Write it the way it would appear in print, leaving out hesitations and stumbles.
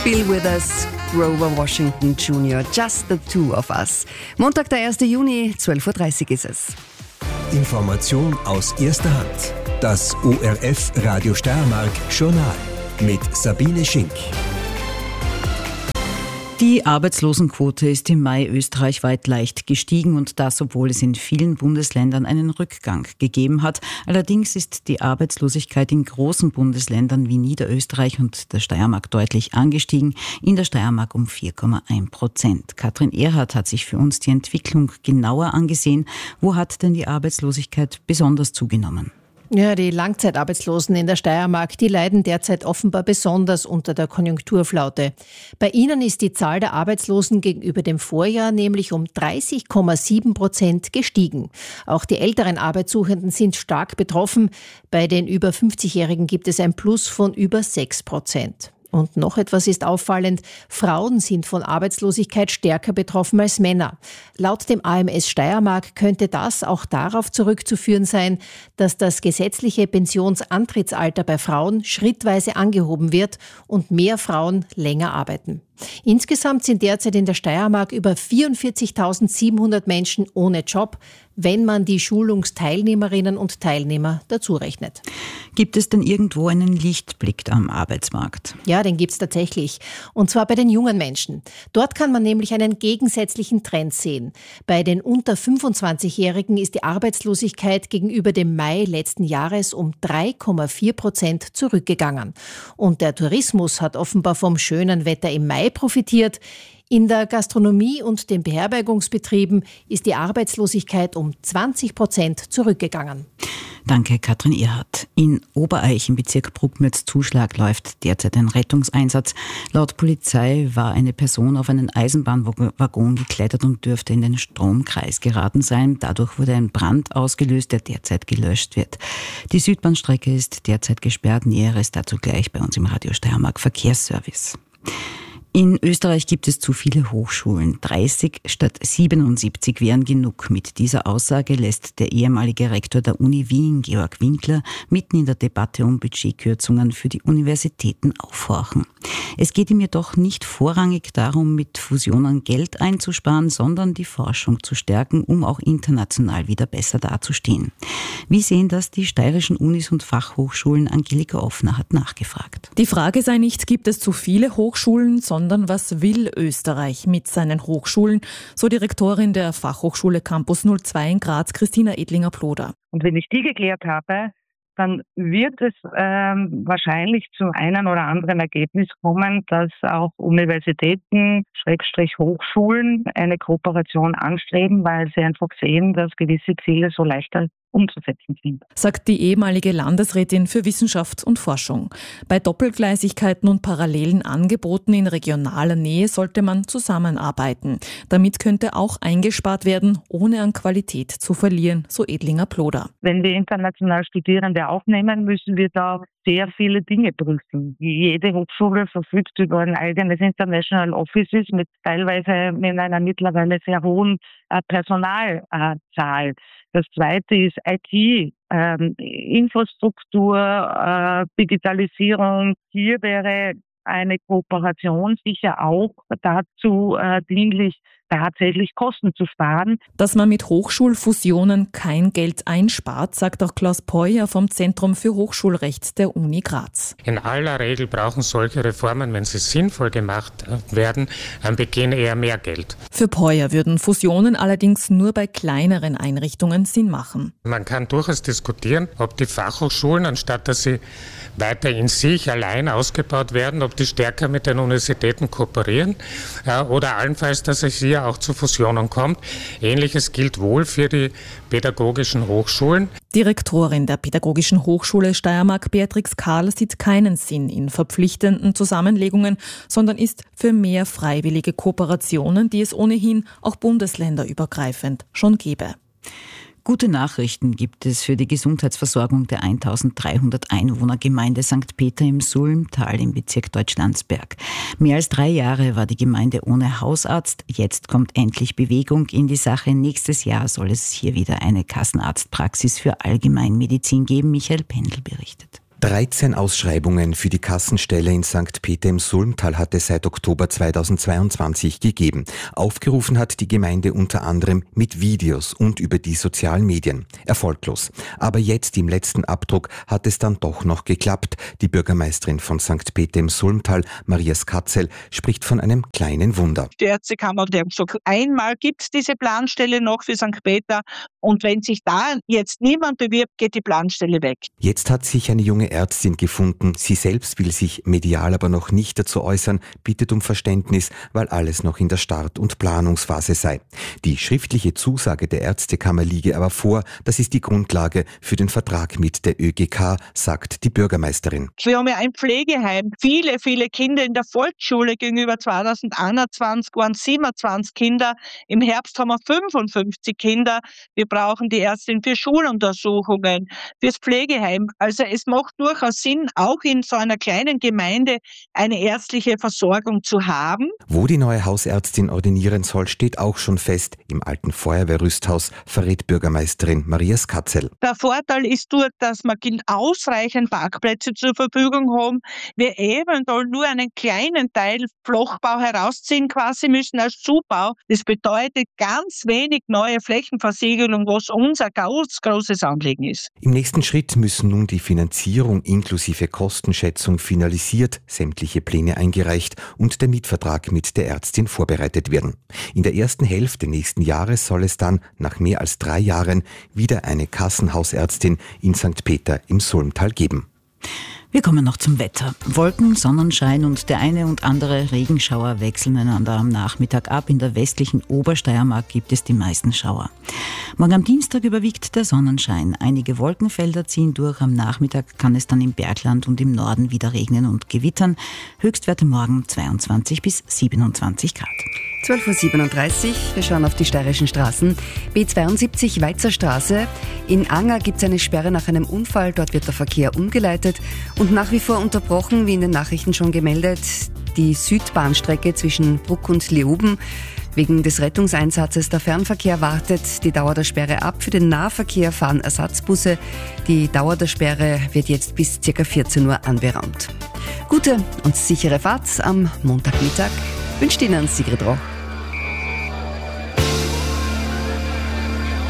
Bill Withers, Grover Washington Jr., Just the Two of Us. Montag, der 1. Juni, 12.30 Uhr ist es. Information aus erster Hand. Das ORF Radio Steiermark Journal mit Sabine Schink. Die Arbeitslosenquote ist im Mai österreichweit leicht gestiegen und das, obwohl es in vielen Bundesländern einen Rückgang gegeben hat. Allerdings ist die Arbeitslosigkeit in großen Bundesländern wie Niederösterreich und der Steiermark deutlich angestiegen, in der Steiermark um 4,1%. Katrin Erhardt hat sich für uns die Entwicklung genauer angesehen. Wo hat denn die Arbeitslosigkeit besonders zugenommen? Ja, die Langzeitarbeitslosen in der Steiermark, die leiden derzeit offenbar besonders unter der Konjunkturflaute. Bei ihnen ist die Zahl der Arbeitslosen gegenüber dem Vorjahr nämlich um 30,7% gestiegen. Auch die älteren Arbeitssuchenden sind stark betroffen. Bei den über 50-Jährigen gibt es ein Plus von über 6%. Und noch etwas ist auffallend. Frauen sind von Arbeitslosigkeit stärker betroffen als Männer. Laut dem AMS Steiermark könnte das auch darauf zurückzuführen sein, dass das gesetzliche Pensionsantrittsalter bei Frauen schrittweise angehoben wird und mehr Frauen länger arbeiten. Insgesamt sind derzeit in der Steiermark über 44.700 Menschen ohne Job, wenn man die Schulungsteilnehmerinnen und Teilnehmer dazu rechnet. Gibt es denn irgendwo einen Lichtblick am Arbeitsmarkt? Ja, den gibt's tatsächlich. Und zwar bei den jungen Menschen. Dort kann man nämlich einen gegensätzlichen Trend sehen. Bei den unter 25-Jährigen ist die Arbeitslosigkeit gegenüber dem Mai letzten Jahres um 3,4% zurückgegangen. Und der Tourismus hat offenbar vom schönen Wetter im Mai profitiert. In der Gastronomie und den Beherbergungsbetrieben ist die Arbeitslosigkeit um 20% zurückgegangen. Danke, Katrin Erhardt. In Obereich im Bezirk Bruckmütz-Zuschlag läuft derzeit ein Rettungseinsatz. Laut Polizei war eine Person auf einen Eisenbahnwaggon geklettert und dürfte in den Stromkreis geraten sein. Dadurch wurde ein Brand ausgelöst, der derzeit gelöscht wird. Die Südbahnstrecke ist derzeit gesperrt. Näheres dazu gleich bei uns im Radio Steiermark Verkehrsservice. In Österreich gibt es zu viele Hochschulen. 30 statt 77 wären genug. Mit dieser Aussage lässt der ehemalige Rektor der Uni Wien, Georg Winkler, mitten in der Debatte um Budgetkürzungen für die Universitäten aufhorchen. Es geht ihm jedoch nicht vorrangig darum, mit Fusionen Geld einzusparen, sondern die Forschung zu stärken, um auch international wieder besser dazustehen. Wie sehen das die steirischen Unis und Fachhochschulen? Angelika Offner hat nachgefragt. Die Frage sei nicht, gibt es zu viele Hochschulen, sondern was will Österreich mit seinen Hochschulen? So Direktorin der Fachhochschule Campus 02 in Graz, Christina Edlinger-Ploder. Und wenn ich die geklärt habe, dann wird es wahrscheinlich zu einem oder anderen Ergebnis kommen, dass auch Universitäten, Hochschulen eine Kooperation anstreben, weil sie einfach sehen, dass gewisse Ziele so leichter umzusetzen sind. Sagt die ehemalige Landesrätin für Wissenschaft und Forschung. Bei Doppelgleisigkeiten und parallelen Angeboten in regionaler Nähe sollte man zusammenarbeiten. Damit könnte auch eingespart werden, ohne an Qualität zu verlieren, so Edlinger-Ploder. Wenn wir international Studierende aufnehmen, müssen wir da sehr viele Dinge prüfen. Jede Hochschule verfügt über ein eigenes International Offices mit teilweise mit einer mittlerweile sehr hohen Personalzahl. Das zweite ist IT, Infrastruktur, Digitalisierung. Hier wäre eine Kooperation sicher auch dazu dienlich, tatsächlich Kosten zu sparen. Dass man mit Hochschulfusionen kein Geld einspart, sagt auch Klaus Peuer vom Zentrum für Hochschulrecht der Uni Graz. In aller Regel brauchen solche Reformen, wenn sie sinnvoll gemacht werden, am Beginn eher mehr Geld. Für Peuer würden Fusionen allerdings nur bei kleineren Einrichtungen Sinn machen. Man kann durchaus diskutieren, ob die Fachhochschulen, anstatt dass sie weiter in sich allein ausgebaut werden, ob die stärker mit den Universitäten kooperieren oder allenfalls, dass es hier auch zu Fusionen kommt. Ähnliches gilt wohl für die pädagogischen Hochschulen. Direktorin der Pädagogischen Hochschule Steiermark, Beatrix Karl, sieht keinen Sinn in verpflichtenden Zusammenlegungen, sondern ist für mehr freiwillige Kooperationen, die es ohnehin auch bundesländerübergreifend schon gäbe. Gute Nachrichten gibt es für die Gesundheitsversorgung der 1300 Einwohnergemeinde St. Peter im Sulmtal im Bezirk Deutschlandsberg. Mehr als 3 Jahre war die Gemeinde ohne Hausarzt. Jetzt kommt endlich Bewegung in die Sache. Nächstes Jahr soll es hier wieder eine Kassenarztpraxis für Allgemeinmedizin geben. Michael Pendl berichtet. 13 Ausschreibungen für die Kassenstelle in St. Peter im Sulmtal hat es seit Oktober 2022 gegeben. Aufgerufen hat die Gemeinde unter anderem mit Videos und über die sozialen Medien. Erfolglos. Aber jetzt im letzten Abdruck hat es dann doch noch geklappt. Die Bürgermeisterin von St. Peter im Sulmtal, Maria Skatzel, spricht von einem kleinen Wunder. Die Ärztekammer hat gesagt, einmal gibt es diese Planstelle noch für St. Peter und wenn sich da jetzt niemand bewirbt, geht die Planstelle weg. Jetzt hat sich eine junge Ärztin gefunden. Sie selbst will sich medial aber noch nicht dazu äußern, bittet um Verständnis, weil alles noch in der Start- und Planungsphase sei. Die schriftliche Zusage der Ärztekammer liege aber vor. Das ist die Grundlage für den Vertrag mit der ÖGK, sagt die Bürgermeisterin. Wir haben ja ein Pflegeheim. Viele Kinder in der Volksschule. Gegenüber 2021 waren 27 Kinder. Im Herbst haben wir 55 Kinder. Wir brauchen die Ärztin für Schuluntersuchungen, fürs Pflegeheim. Also es macht durchaus Sinn, auch in so einer kleinen Gemeinde eine ärztliche Versorgung zu haben. Wo die neue Hausärztin ordinieren soll, steht auch schon fest. Im alten Feuerwehrrüsthaus, verrät Bürgermeisterin Maria Skatzel. Der Vorteil ist durch, dass wir ausreichend Parkplätze zur Verfügung haben. Wir eventuell nur einen kleinen Teil Flachbau herausziehen quasi müssen als Zubau. Das bedeutet ganz wenig neue Flächenversiegelung, was unser ganz großes Anliegen ist. Im nächsten Schritt müssen nun die Finanzierung inklusive Kostenschätzung finalisiert, sämtliche Pläne eingereicht und der Mietvertrag mit der Ärztin vorbereitet werden. In der ersten Hälfte nächsten Jahres soll es dann, nach mehr als 3 Jahren, wieder eine Kassenhausärztin in St. Peter im Sulmtal geben. Wir kommen noch zum Wetter. Wolken, Sonnenschein und der eine und andere Regenschauer wechseln einander am Nachmittag ab. In der westlichen Obersteiermark gibt es die meisten Schauer. Morgen am Dienstag überwiegt der Sonnenschein. Einige Wolkenfelder ziehen durch. Am Nachmittag kann es dann im Bergland und im Norden wieder regnen und gewittern. Höchstwerte morgen 22 bis 27 Grad. 12.37 Uhr, wir schauen auf die steirischen Straßen. B72 Weizerstraße. In Anger gibt es eine Sperre nach einem Unfall, dort wird der Verkehr umgeleitet und nach wie vor unterbrochen, wie in den Nachrichten schon gemeldet, die Südbahnstrecke zwischen Bruck und Leoben. Wegen des Rettungseinsatzes der Fernverkehr wartet die Dauer der Sperre ab. Für den Nahverkehr fahren Ersatzbusse. Die Dauer der Sperre wird jetzt bis ca. 14 Uhr anberaumt. Gute und sichere Fahrt am Montagmittag wünscht Ihnen Sigrid Roch.